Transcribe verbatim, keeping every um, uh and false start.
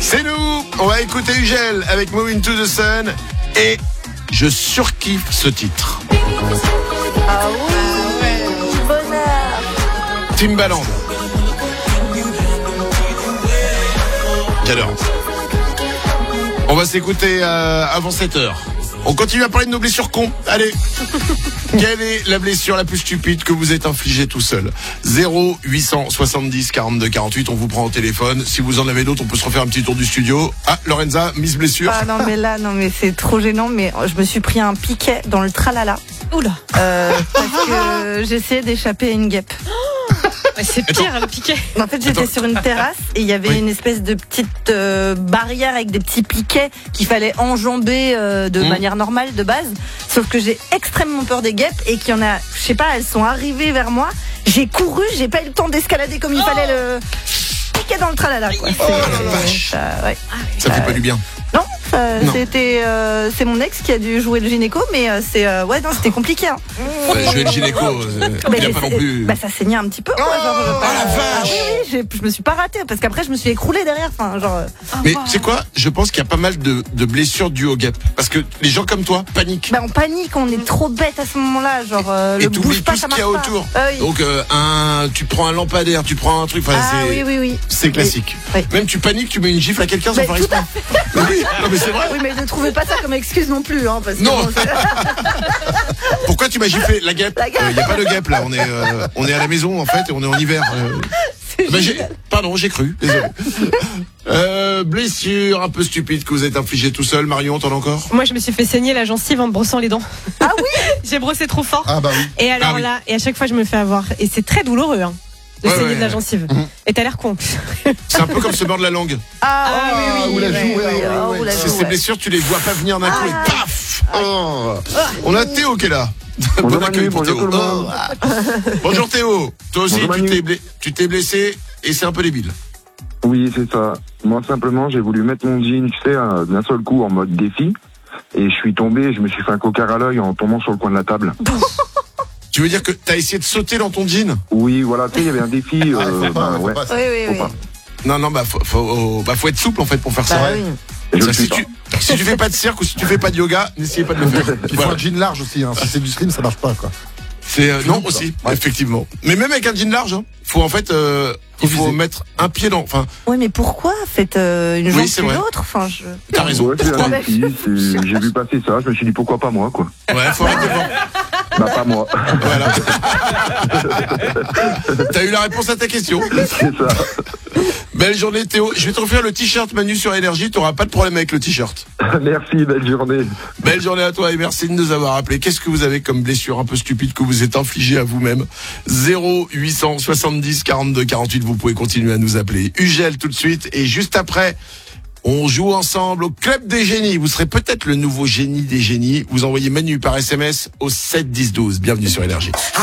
C'est nous. On va écouter Ugel avec Move Into the Sun. Et je surkiffe ce titre. Ah oui, bonheur. Timbaland. J'adore. On va s'écouter euh, avant sept heures. On continue à parler de nos blessures cons. Allez. Quelle est la blessure la plus stupide que vous êtes infligée tout seul? Zéro huit cent soixante-dix quarante-deux quarante-huit. On vous prend au téléphone. Si vous en avez d'autres, on peut se refaire un petit tour du studio. Ah, Lorenza, Miss Blessure. Ah non mais là, non mais c'est trop gênant. Mais je me suis pris un piquet dans le tralala. Oula. Euh, parce que j'essayais d'échapper à une guêpe. C'est pire, le piquet. En fait, j'étais sur une terrasse et il y avait Oui. une espèce de petite euh, barrière avec des petits piquets qu'il fallait enjamber euh, de Mmh. manière normale, de base. Sauf que j'ai extrêmement peur des guêpes et qu'il y en a, je sais pas, elles sont arrivées vers moi. J'ai couru, j'ai pas eu le temps d'escalader comme il fallait le piquet dans le tralala. Quoi. Oh la vache. Ça, ouais. Ça fait pas du bien. Non, ça, Non. c'était, euh, c'est mon ex qui a dû jouer le gynéco, mais euh, c'est, euh, ouais, non, c'était compliqué. Hein. Ouais, jouer le gynéco, euh, Mais il a j'ai- pas non plus. Bah, ça saignait un petit peu. Quoi, Oh, genre, euh, oh la ah vache. oui, oui, j'ai- je me suis pas ratée parce qu'après je me suis écroulée derrière. Enfin, genre. euh, Mais tu sais quoi? Je pense qu'il y a pas mal de, de blessures dues aux guêpes. Parce que les gens comme toi paniquent. Bah, on panique, on est trop bête à ce moment-là. Genre, euh, Et le t'oublies bouge pas, tout ça ce qu'il y a marche pas. autour. Ah oui. Donc euh, un, tu prends un lampadaire, tu prends un truc. Enfin, Ah c'est, oui, oui, oui. c'est classique. Oui. Même tu paniques, tu mets une gifle à quelqu'un sans Mais faire tout exprès. Mais oui, non mais c'est vrai. Oui, mais ne trouvez pas ça comme excuse non plus, hein, parce que Non. bon, c'est- Pourquoi tu m'as giflé la guêpe? La guêpe. Il n'y a pas de guêpe là. On est, euh, on est à la maison en fait et on est en hiver. Euh, c'est bah, j'ai- génial. pardon, j'ai cru. Désolé. Euh, blessure un peu stupide que vous êtes infligée tout seul. Marion, t'en as encore? Moi, je me suis fait saigner la gencive en me brossant les dents. Ah oui. J'ai brossé trop fort. Ah bah oui. Et alors Ah oui. là, et à chaque fois, je me fais avoir. Et c'est très douloureux, hein, de Ouais, saigner ouais, de la ouais. gencive. Mhm. Et t'as l'air con. C'est un peu comme se mordre la langue. Ah, Ah, oui, oui, ou la ouais, joue, ouais, ouais, ouais, oh, ouais, ou la ouais. C'est joue, ces ouais. blessures, tu les vois pas venir d'un coup et Ah. paf. Oh. On a Théo qui est là. Bon Bonjour accueil Manu, pour bonjour Théo. tout le monde. Oh. Bonjour Théo. Toi aussi, Bonjour tu Manu. t'es, blessé, tu t'es blessé et c'est un peu débile. Oui, c'est ça. Moi, simplement, j'ai voulu mettre mon jean, tu sais, euh, d'un seul coup en mode défi. Et je suis tombé, je me suis fait un cocard à l'œil en tombant sur le coin de la table. Tu veux dire que t'as essayé de sauter dans ton jean? Oui, voilà, tu sais, il y avait un défi. Ah, euh, faut pas, bah, faut ouais. pas. Oui, oui, Faut oui. pas. Non, non, bah faut, faut, bah, faut être souple en fait pour faire ça. Bah oui. Et je Ça, le suis si, pas. tu, si tu fais pas de cirque ou si tu fais pas de yoga, n'essayez pas de le faire. Puis il faut Voilà. un jean large aussi. Hein. Si c'est du slim, ça marche pas quoi. C'est euh, non Flou, aussi, quoi. Ouais. effectivement. Mais même avec un jean large, hein, faut en fait, euh, il faut Faut viser. mettre un pied dans. Enfin, Oui, mais pourquoi faites euh, une Oui, jambe c'est plus vrai. l'autre? Enfin, je. t'as raison. Ouais, c'est Pourquoi? un défi. c'est- J'ai vu passer ça, je me suis dit pourquoi pas moi, quoi. Ouais, faut arrêter de vendre. Bah, pas moi. Voilà. T'as eu la réponse à ta question. C'est ça. Belle journée Théo. Je vais te refaire le t-shirt Manu sur Énergie. T'auras pas de problème avec le t-shirt. Merci, belle journée. Belle journée à toi et merci de nous avoir appelé. Qu'est-ce que vous avez comme blessure un peu stupide que vous êtes infligée à vous-même? Zéro huit cent soixante-dix quarante-deux quarante-huit. Vous pouvez continuer à nous appeler. Ugel tout de suite et juste après, on joue ensemble au Club des Génies. Vous serez peut-être le nouveau génie des génies. Vous envoyez Manu par S M S au sept dix douze. Bienvenue sur Énergie.